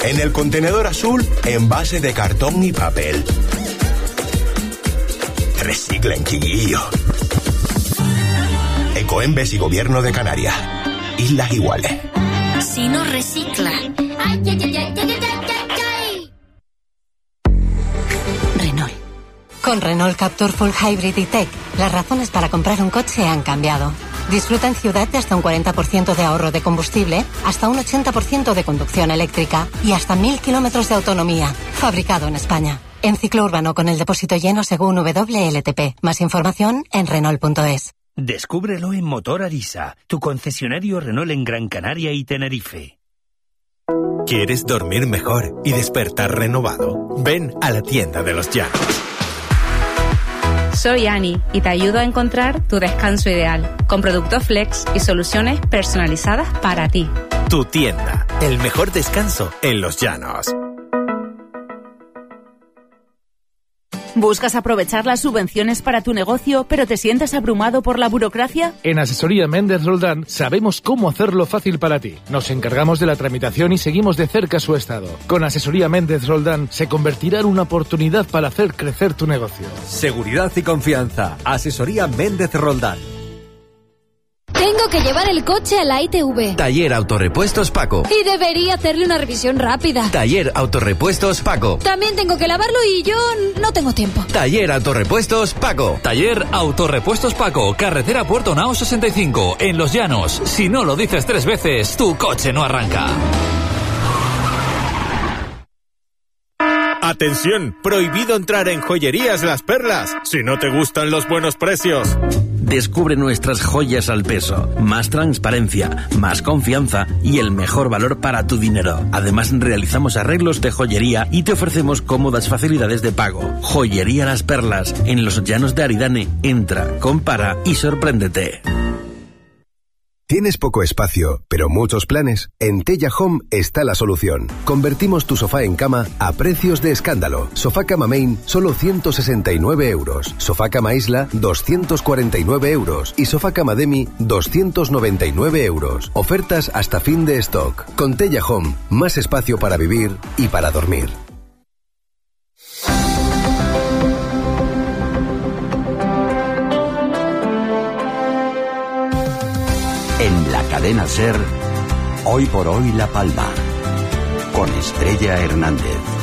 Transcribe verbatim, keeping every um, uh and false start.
En el contenedor azul, envase de cartón y papel. Reciclen, chiquillo. Ecoembes y Gobierno de Canarias. Islas Iguales. Si no recicla. Ay, ay, ay, ay, ay, ay, ay. Renault. Con Renault Captur Full Hybrid y Tech, las razones para comprar un coche han cambiado. Disfruta en ciudad de hasta un cuarenta por ciento de ahorro de combustible, hasta un ochenta por ciento de conducción eléctrica y hasta mil kilómetros de autonomía. Fabricado en España. En ciclo urbano con el depósito lleno según W L T P. Más información en Renault punto es. Descúbrelo en Motor Arisa, tu concesionario Renault en Gran Canaria y Tenerife. ¿Quieres dormir mejor y despertar renovado? Ven a la tienda de los Llanos. Soy Ani y te ayudo a encontrar tu descanso ideal, con productos flex y soluciones personalizadas para ti. Tu tienda, el mejor descanso en Los Llanos. ¿Buscas aprovechar las subvenciones para tu negocio, pero te sientes abrumado por la burocracia? En Asesoría Méndez Roldán sabemos cómo hacerlo fácil para ti. Nos encargamos de la tramitación y seguimos de cerca su estado. Con Asesoría Méndez Roldán se convertirá en una oportunidad para hacer crecer tu negocio. Seguridad y confianza. Asesoría Méndez Roldán. Tengo que llevar el coche a la I T V. Taller Autorepuestos Paco. Y debería hacerle una revisión rápida. Taller Autorepuestos Paco. También tengo que lavarlo y yo no tengo tiempo. Taller Autorepuestos Paco. Taller Autorepuestos Paco. Carretera Puerto Nao sesenta y cinco, en Los Llanos. Si no lo dices tres veces, tu coche no arranca. Atención, prohibido entrar en Joyerías Las Perlas si no te gustan los buenos precios. Descubre nuestras joyas al peso, más transparencia, más confianza y el mejor valor para tu dinero. Además, realizamos arreglos de joyería y te ofrecemos cómodas facilidades de pago. Joyería Las Perlas, en Los Llanos de Aridane. Entra, compara y sorpréndete. ¿Tienes poco espacio, pero muchos planes? En Tella Home está la solución. Convertimos tu sofá en cama a precios de escándalo. Sofá cama main, solo ciento sesenta y nueve euros. Sofá cama isla, doscientos cuarenta y nueve euros. Y sofá cama demi, doscientos noventa y nueve euros. Ofertas hasta fin de stock. Con Tella Home, más espacio para vivir y para dormir. En la cadena SER, Hoy por Hoy La Palma, con Estrella Hernández.